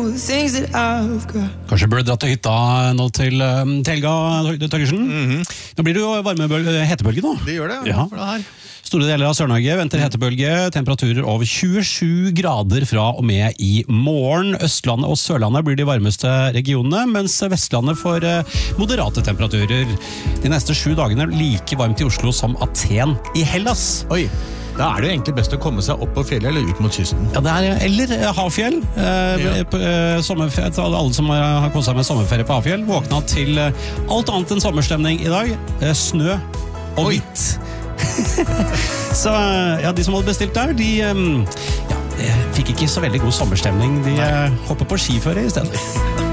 things that I've got. Kanskje burde dra til hytta nå til Helga Torgersen. Nå blir det jo hetebølge nå. Det gjør det, ja. For det her. Store deler av Sør-Norge venter hetebølge, temperaturer over 27 grader fra og med i morgen. Østlandet og Sørlandet blir de varmeste regionene, mens Vestlandet får moderate temperaturer. De neste 7 dagene like varmt i Oslo som Aten i Hellas. Oi, da er det jo egentlig best å komme seg opp på fjellet eller ut mot kysten. Ja, det eller Havfjell. Sommerferie, alle som har koset seg med sommerferie på Havfjell, våkna til alt annet enn sommerstemning i dag. Snø og hvitt. Så ja, de som hadde bestilt der, de fikk ikke så veldig god sommerstemning. De hopper på skiføre i stedet.